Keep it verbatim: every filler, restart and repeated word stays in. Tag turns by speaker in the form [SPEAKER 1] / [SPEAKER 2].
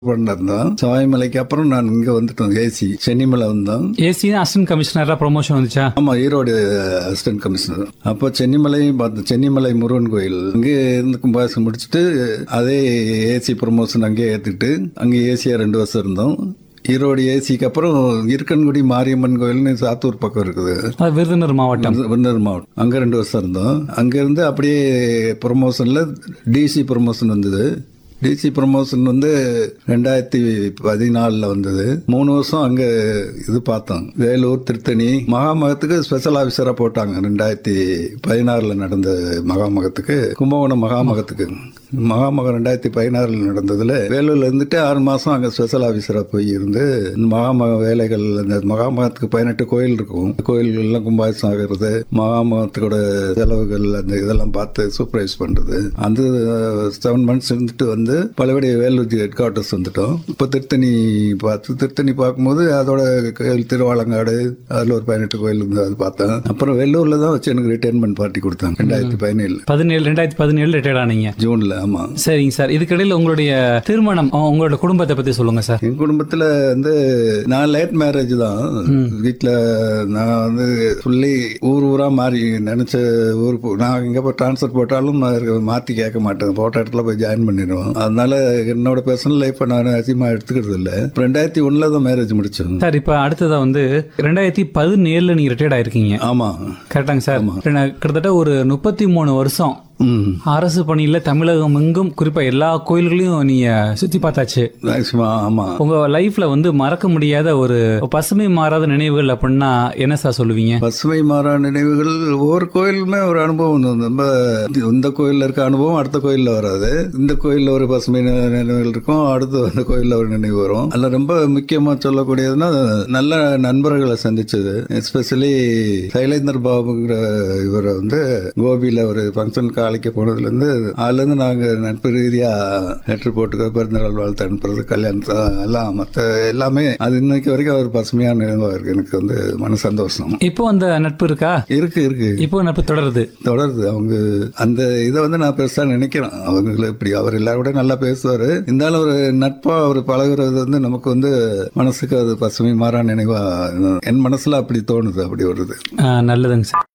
[SPEAKER 1] பண்ணதான் சவாய்மலைக்கு அப்புறம் நான் இங்க வந்துட்டோம். ஏசி சென்னிமலை வந்தோம்.
[SPEAKER 2] ஏசி அசிஸ்டன்ட் கமிஷனரா ப்ரொமோஷன் வந்துச்சா?
[SPEAKER 1] ஆமா, ஈரோடு அசிஸ்டன்ட் கமிஷனர். அப்போ சென்னிமலையும் பார்த்தோம். சென்னிமலை முருகன் கோயில் அங்கே இருந்து கும்பாசம் முடிச்சுட்டு அதே ஏசி ப்ரொமோஷன் அங்கேயே ஏத்துக்கிட்டு அங்கே ஏசியா ரெண்டு வருஷம் இருந்தோம். ஈரோடு ஏசிக்கு அப்புறம் இருக்கன்குடி மாரியம்மன் கோயில்னு சாத்தூர் பக்கம் இருக்குது,
[SPEAKER 2] அது விருதுநகர் மாவட்டம்.
[SPEAKER 1] விருதுநகர் மாவட்டம். அங்க ரெண்டு வருஷம் இருந்தோம். அங்க இருந்து அப்படியே ப்ரொமோஷன்ல டிசி ப்ரொமோஷன் வந்தது. டிசி ப்ரொமோஷன் வந்து ரெண்டாயிரத்தி பதினாலுல வந்தது. மூணு வருஷம் அங்க இது பார்த்தோம். வேலூர், திருத்தணி மகாமகத்துக்கு ஸ்பெஷல் ஆபீசரா போட்டாங்க. ரெண்டாயிரத்தி பதினாறுல நடந்த மகாமகத்துக்கு, கும்பகோணம் மகாமகத்துக்கு மகாமகம் ரெண்டாயிரத்தி பதினாறுல நடந்ததுல வேலூர்ல இருந்துட்டு ஆறு மாசம் அங்க ஸ்பெஷல் ஆபீசரா போய் இருந்து மகாமக வேலைகள், அந்த மகாமகத்துக்கு பதினெட்டு கோயில் இருக்கும், கோயில்கள் எல்லாம் கும்பாபிஷேகம் ஆகிறது, மகாமகத்தோட செலவுகள் அந்த இதெல்லாம் பார்த்து சூப்பர்வைஸ் பண்றது. அந்த செவன் மந்த்ஸ் இருந்துட்டு வந்து பலபடி வேலூர் ஹெட் குவார்டர்ஸ் வந்துட்டோம். இப்ப திருத்தணி பார்த்து திருத்தணி பார்க்கும்போது அதோட கோயில் திருவாலங்காடு, அதுல ஒரு பதினெட்டு கோயில் இருந்து அது பார்த்தேன். அப்புறம் வெள்ளூர்ல தான் வச்சு எனக்கு ரிட்டைர்மெண்ட் பார்ட்டி கொடுத்தாங்க ரெண்டாயிரத்தி பதினேழு
[SPEAKER 2] பதினேழு ரெண்டாயிரத்தி பதினேழு ரிட்டையர்ட் ஆனீங்க
[SPEAKER 1] ஜூன்ல. ஆமா,
[SPEAKER 2] சரிங்க சார். இதுக்கிடையில் உங்களுடைய திருமணம், உங்களோட குடும்பத்தை பத்தி சொல்லுங்க சார்.
[SPEAKER 1] என் குடும்பத்துல வந்து நான் லேட் மேரேஜ் தான். வீட்டுல நான் வந்து சொல்லி ஊர் ஊரா மாறி நினைச்ச ஊர் நான் எங்க போய் டிரான்ஸ்பர் போட்டாலும் மாத்தி கேட்க மாட்டேன். போட்ட இடத்துல போய் ஜாயின் பண்ணிடுவோம். அதனால என்னோட பர்சனல் லைஃப் நான் அதிகமா எடுத்துக்கிறது இல்ல. ரெண்டாயிரத்தி ஒண்ணுல தான் மேரேஜ் முடிச்சோம்
[SPEAKER 2] சார். இப்ப அடுத்ததா வந்து ரெண்டாயிரத்தி பதினேழுல நீங்க ரிட்டையர்ட் ஆயிருக்கீங்க.
[SPEAKER 1] ஆமா,
[SPEAKER 2] கரெக்டாங்க சார். கிட்டத்தட்ட ஒரு முப்பத்தி மூணு வருஷம் அரசு பணியில தமிழகம் எங்கும், குறிப்பா எல்லா கோயில்களையும் நீங்க சுத்தி பார்த்தாச்சு.
[SPEAKER 1] ஆமா, உங்க
[SPEAKER 2] லைஃப்ல வந்து மறக்க முடியாத ஒரு பசுமை மாறாத நினைவுகள் அப்படின்னா என்ன சார் சொல்லுவீங்க?
[SPEAKER 1] பசுமை மாறாத நினைவுகள் ஒவ்வொரு கோயிலுமே ஒரு அனுபவம். நம்ம இந்த கோயில்ல இருக்க அனுபவம் அடுத்த கோயில்ல வராது. இந்த கோயில்ல ஒரு பசுமை நினைவுகள் இருக்கும், அடுத்து அந்த கோயில்ல ஒரு நினைவு வரும். அதுல ரொம்ப முக்கியமா சொல்லக்கூடியதுன்னா நல்ல நண்பர்களை சந்திச்சது. எஸ்பெஷலி சைலேந்தர் பாபுங்கிற இவரை வந்து கோபியில ஒரு பங்கன் அழைக்க போனதுல இருந்து அதுல இருந்து நாங்க நட்பு ரீதியா லெட்டர் போட்டுக்க, பிறந்தநாள் வாழ்த்து அனுப்புறது, கல்யாணத்தை எல்லாம் மற்ற எல்லாமே அது இன்னைக்கு வரைக்கும் ஒரு பசுமையான நினைவா இருக்கு. எனக்கு வந்து மன சந்தோஷம்.
[SPEAKER 2] இப்போ அந்த நட்பு இருக்கா?
[SPEAKER 1] இருக்கு இருக்கு
[SPEAKER 2] இப்போ நட்பு தொடருது தொடருது
[SPEAKER 1] அவங்க அந்த இதை வந்து நான் பெருசா நினைக்கிறேன். அவங்க இப்படி அவர் எல்லாரோட நல்லா பேசுவாரு. இருந்தாலும் ஒரு நட்பா அவர் பழகுறது வந்து நமக்கு வந்து மனசுக்கு அது பசுமை மாறா நினைவா என் மனசுல அப்படி தோணுது, அப்படி வருது.
[SPEAKER 2] நல்லதுங்க சார்.